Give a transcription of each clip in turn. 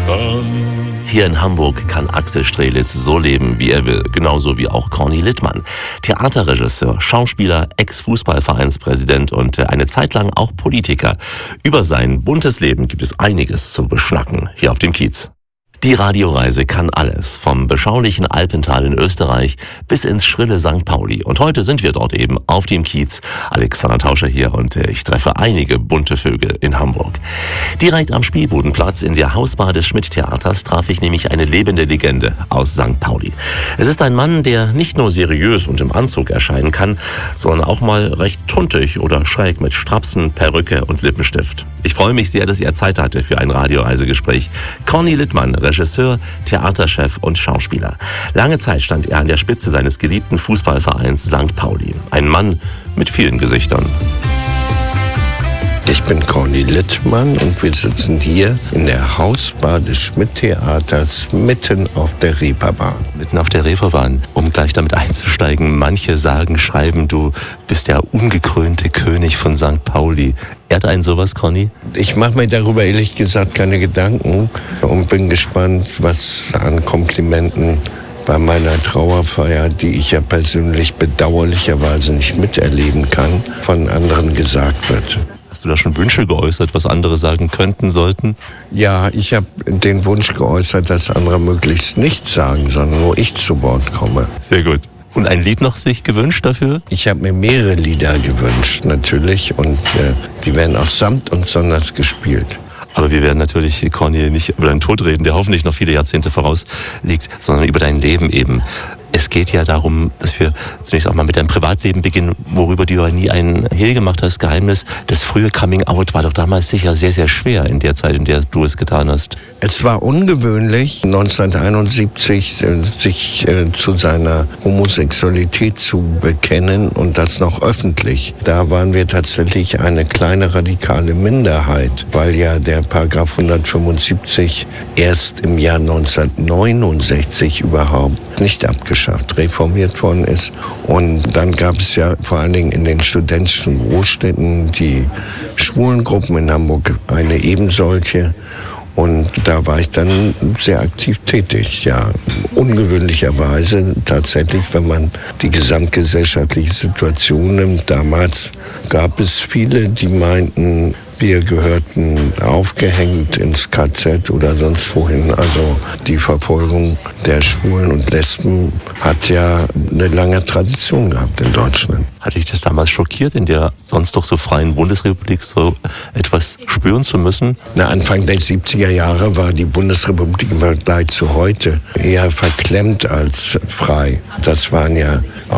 Hier in Hamburg kann Axel Strelitz so leben, wie er will. Genauso wie auch Corny Littmann. Theaterregisseur, Schauspieler, Ex-Fußballvereinspräsident und eine Zeit lang auch Politiker. Über sein buntes Leben gibt es einiges zu beschnacken hier auf dem Kiez. Die Radioreise kann alles, vom beschaulichen Alpental in Österreich bis ins schrille St. Pauli. Und heute sind wir dort eben auf dem Kiez. Alexander Tauscher hier und ich treffe einige bunte Vögel in Hamburg. Direkt am Spielbudenplatz in der Hausbar des Schmidt-Theaters traf ich nämlich eine lebende Legende aus St. Pauli. Es ist ein Mann, der nicht nur seriös und im Anzug erscheinen kann, sondern auch mal recht tuntig oder schräg mit Strapsen, Perücke und Lippenstift. Ich freue mich sehr, dass er Zeit hatte für ein Radioreisegespräch. Corny Littmann, Regisseur, Theaterchef und Schauspieler. Lange Zeit stand er an der Spitze seines geliebten Fußballvereins St. Pauli. Ein Mann mit vielen Gesichtern. Ich bin Corny Littmann und wir sitzen hier in der Hausbar des Schmidt-Theaters mitten auf der Reeperbahn. Mitten auf der Reeperbahn, um gleich damit einzusteigen. Manche sagen, schreiben, du bist der ungekrönte König von St. Pauli. Ehrt einen sowas, Corny? Ich mache mir darüber ehrlich gesagt keine Gedanken und bin gespannt, was an Komplimenten bei meiner Trauerfeier, die ich ja persönlich bedauerlicherweise nicht miterleben kann, von anderen gesagt wird. Hast du da schon Wünsche geäußert, was andere sagen könnten, sollten? Ja, ich habe den Wunsch geäußert, dass andere möglichst nichts sagen, sondern nur ich zu Wort komme. Sehr gut. Und ein Lied noch sich gewünscht dafür? Ich habe mir mehrere Lieder gewünscht, natürlich. Und die werden auch samt und sonders gespielt. Aber wir werden natürlich, Corny, nicht über deinen Tod reden, der hoffentlich noch viele Jahrzehnte vorausliegt, sondern über dein Leben eben. Es geht ja darum, dass wir zunächst auch mal mit deinem Privatleben beginnen, worüber du ja nie ein Hehl gemacht hast, Geheimnis. Das frühe Coming-out war doch damals sicher sehr, sehr schwer in der Zeit, in der du es getan hast. Es war ungewöhnlich, 1971 sich zu seiner Homosexualität zu bekennen und das noch öffentlich. Da waren wir tatsächlich eine kleine radikale Minderheit, weil ja der Paragraph 175 erst im Jahr 1969 überhaupt nicht abgeschafft, reformiert worden ist. Und dann gab es ja vor allen Dingen in den studentischen Großstädten die Schwulengruppen, in Hamburg eine ebensolche. Und da war ich dann sehr aktiv tätig, ja. Ungewöhnlicherweise tatsächlich, wenn man die gesamtgesellschaftliche Situation nimmt. Damals gab es viele, die meinten, wir gehörten aufgehängt ins KZ oder sonst wohin. Also die Verfolgung der Schwulen und Lesben hat ja eine lange Tradition gehabt in Deutschland. Hatte dich das damals schockiert, in der sonst doch so freien Bundesrepublik so etwas spüren zu müssen? Anfang der 70er Jahre war die Bundesrepublik im Vergleich zu heute eher verklemmt als frei. Das waren ja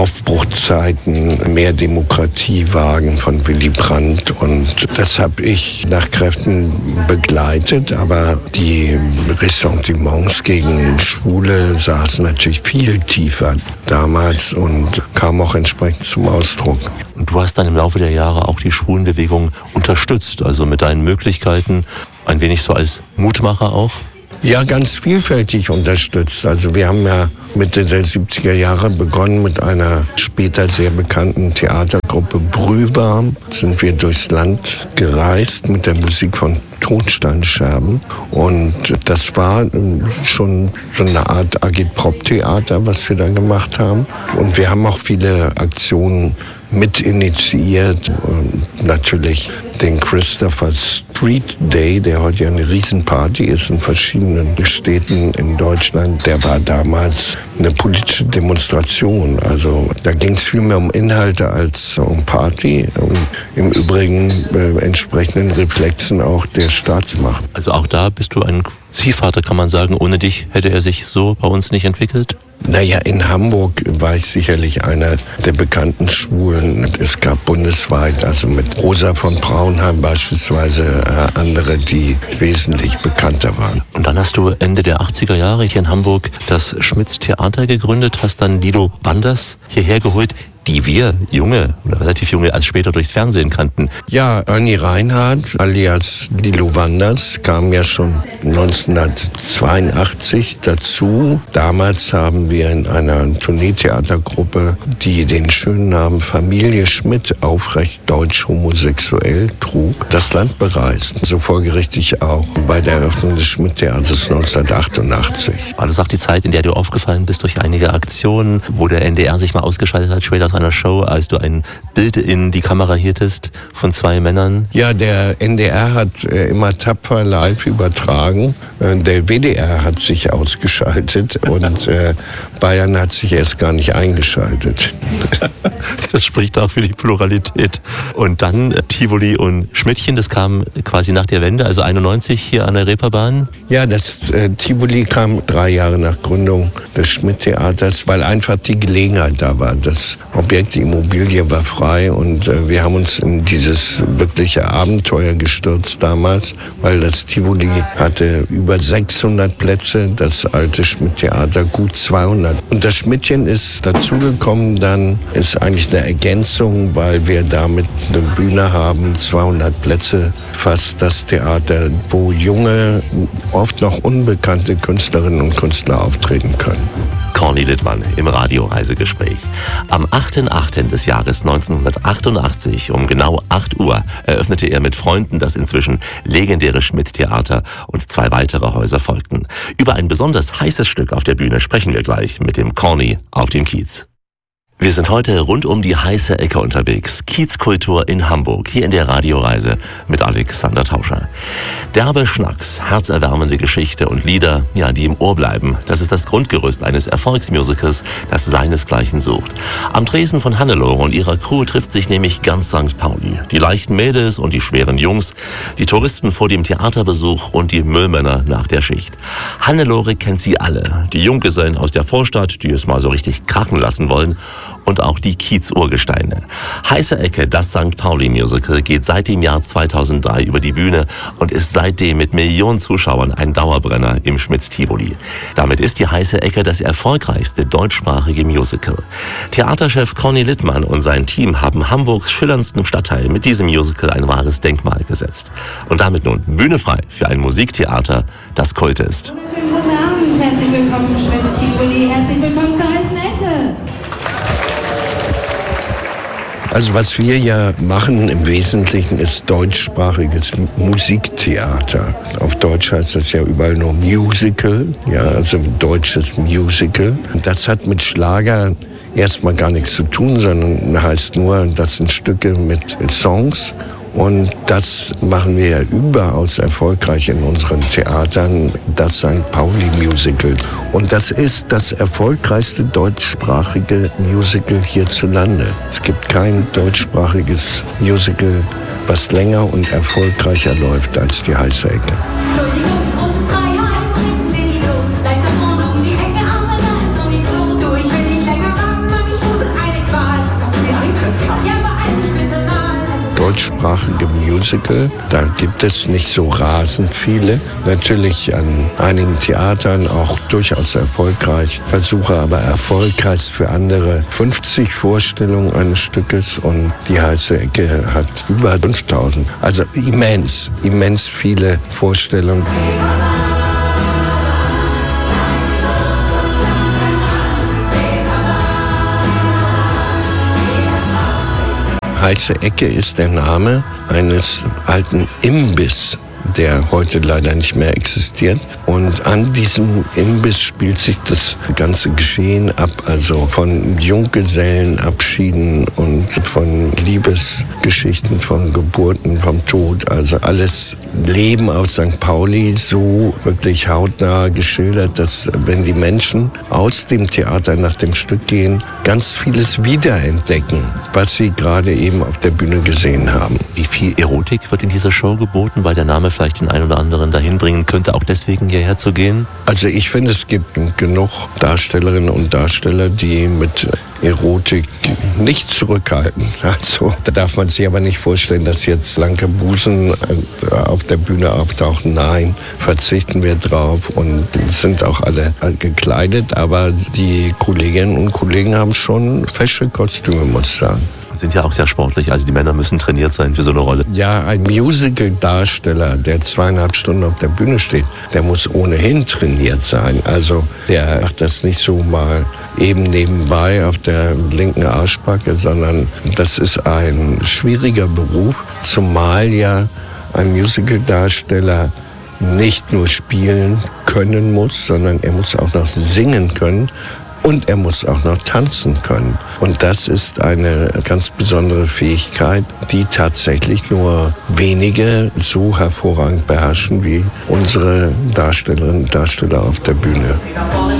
Aufbruchzeiten, mehr Demokratiewagen von Willy Brandt und das habe ich nach Kräften begleitet, aber die Ressentiments gegen Schwule saßen natürlich viel tiefer damals und kamen auch entsprechend zum Ausdruck. Und du hast dann im Laufe der Jahre auch die Schwulenbewegung unterstützt, also mit deinen Möglichkeiten, ein wenig so als Mutmacher auch? Ja, ganz vielfältig unterstützt. Also wir haben ja Mitte der 70er Jahre begonnen mit einer später sehr bekannten Theatergruppe Brühwarm. Sind wir durchs Land gereist mit der Musik von Tonsteinscherben. Und das war schon so eine Art Agitprop-Theater, was wir da gemacht haben. Und wir haben auch viele Aktionen mit initiiert und natürlich den Christopher Street Day, der heute ja eine Riesenparty ist in verschiedenen Städten in Deutschland. Der war damals eine politische Demonstration. Also da ging es viel mehr um Inhalte als um Party und im Übrigen entsprechenden Reflexen auch der Staatsmacht. Also auch da bist du ein Ziehvater, kann man sagen. Ohne dich hätte er sich so bei uns nicht entwickelt? Naja, in Hamburg war ich sicherlich einer der bekannten Schwulen. Es gab bundesweit, also mit Rosa von Braunheim beispielsweise, andere, die wesentlich bekannter waren. Und dann hast du Ende der 80er Jahre hier in Hamburg das Schmidt-Theater gegründet, hast dann Lido Wanders hierher geholt. die wir junge oder relativ junge als später durchs Fernsehen kannten. Ja, Ernie Reinhardt alias Lilo Wanders kam ja schon 1982 dazu. Damals haben wir in einer Tourneetheatergruppe, die den schönen Namen Familie Schmidt aufrecht deutsch homosexuell trug, das Land bereist. So folgerichtig auch bei der Eröffnung des Schmidt-Theaters 1988. War das auch die Zeit, in der du aufgefallen bist durch einige Aktionen, wo der NDR sich mal ausgeschaltet hat, später aus einer Show, als du ein Bild in die Kamera hieltest von zwei Männern? Ja, der NDR hat immer tapfer live übertragen. Der WDR hat sich ausgeschaltet und Bayern hat sich erst gar nicht eingeschaltet. Das spricht auch für die Pluralität. Und dann Tivoli und Schmidtchen, das kam quasi nach der Wende, also 91 hier an der Reeperbahn. Ja, das Tivoli kam 3 Jahre nach Gründung des Schmidt-Theaters, weil einfach die Gelegenheit da war. Das Objekt, die Immobilie war frei und wir haben uns in dieses wirkliche Abenteuer gestürzt damals, weil das Tivoli hatte über 600 Plätze, das alte Schmidt-Theater gut 200. Und das Schmidtchen ist dazugekommen, dann ist eigentlich eine Ergänzung, weil wir damit eine Bühne haben, 200 Plätze, fast das Theater, wo junge, oft noch unbekannte Künstlerinnen und Künstler auftreten können. Corny Littmann im Radioreisegespräch. Am 8.8. des Jahres 1988 um genau 8 Uhr eröffnete er mit Freunden das inzwischen legendäre Schmidt-Theater und 2 weitere Häuser folgten. Über ein besonders heißes Stück auf der Bühne sprechen wir gleich mit dem Corny auf dem Kiez. Wir sind heute rund um die heiße Ecke unterwegs. Kiezkultur in Hamburg, hier in der Radioreise mit Alexander Tauscher. Derbe Schnacks, herzerwärmende Geschichte und Lieder, ja, die im Ohr bleiben. Das ist das Grundgerüst eines Erfolgsmusicals, das seinesgleichen sucht. Am Tresen von Hannelore und ihrer Crew trifft sich nämlich ganz St. Pauli. Die leichten Mädels und die schweren Jungs, die Touristen vor dem Theaterbesuch und die Müllmänner nach der Schicht. Hannelore kennt sie alle. Die Junggesellen aus der Vorstadt, die es mal so richtig krachen lassen wollen, und auch die Kiez-Urgesteine. Heiße Ecke, das St. Pauli-Musical, geht seit dem Jahr 2003 über die Bühne und ist seitdem mit Millionen Zuschauern ein Dauerbrenner im Schmitz-Tivoli. Damit ist die Heiße Ecke das erfolgreichste deutschsprachige Musical. Theaterchef Corny Littmann und sein Team haben Hamburgs schillerndsten Stadtteil mit diesem Musical ein wahres Denkmal gesetzt. Und damit nun Bühne frei für ein Musiktheater, das Kult ist. Guten Abend, herzlich willkommen im Schmitz-Tivoli, herzlich willkommen zur Heißen Ecke. Also was wir ja machen im Wesentlichen ist deutschsprachiges Musiktheater. Auf Deutsch heißt das ja überall nur Musical, ja, also deutsches Musical. Das hat mit Schlager erstmal gar nichts zu tun, sondern heißt nur, das sind Stücke mit Songs. Und das machen wir ja überaus erfolgreich in unseren Theatern, das St. Pauli Musical. Und das ist das erfolgreichste deutschsprachige Musical hierzulande. Es gibt kein deutschsprachiges Musical, was länger und erfolgreicher läuft als die Heiße Ecke. Deutschsprachige Musical, da gibt es nicht so rasend viele. Natürlich an einigen Theatern auch durchaus erfolgreich. Versuche aber erfolgreich für andere 50 Vorstellungen eines Stückes und die Heiße Ecke hat über 5000. Also immens viele Vorstellungen. Heiße Ecke ist der Name eines alten Imbiss, der heute leider nicht mehr existiert. Und an diesem Imbiss spielt sich das ganze Geschehen ab, also von Junggesellenabschieden und von Liebesgeschichten, von Geburten, vom Tod, also alles Leben auf St. Pauli so wirklich hautnah geschildert, dass wenn die Menschen aus dem Theater nach dem Stück gehen, ganz vieles wiederentdecken, was sie gerade eben auf der Bühne gesehen haben. Wie viel Erotik wird in dieser Show geboten, weil der Name vielleicht den einen oder anderen dahin bringen könnte, auch deswegen ja hierher zu gehen? Also ich finde, es gibt genug Darstellerinnen und Darsteller, die mit Erotik nicht zurückhalten. Also da darf man sich aber nicht vorstellen, dass jetzt blanke Busen auf der Bühne auftauchen. Nein, verzichten wir drauf und sind auch alle gekleidet. Aber die Kolleginnen und Kollegen haben schon fesche Kostüme, muss ich sagen. Sind ja auch sehr sportlich, also die Männer müssen trainiert sein für so eine Rolle. Ja, ein Musical-Darsteller, der 2,5 Stunden auf der Bühne steht, der muss ohnehin trainiert sein. Also der macht das nicht so mal eben nebenbei auf der linken Arschbacke, sondern das ist ein schwieriger Beruf, zumal ja ein Musical-Darsteller nicht nur spielen können muss, sondern er muss auch noch singen können. Und er muss auch noch tanzen können. Und das ist eine ganz besondere Fähigkeit, die tatsächlich nur wenige so hervorragend beherrschen wie unsere Darstellerinnen und Darsteller auf der Bühne.